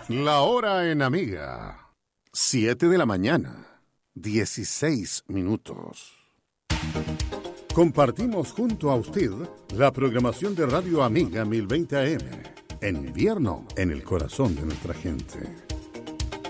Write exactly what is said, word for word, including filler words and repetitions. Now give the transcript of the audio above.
La hora en Amiga. Siete de la mañana. Dieciséis minutos. Compartimos junto a usted la programación de Radio Amiga mil veinte A M. En invierno, en el corazón de nuestra gente.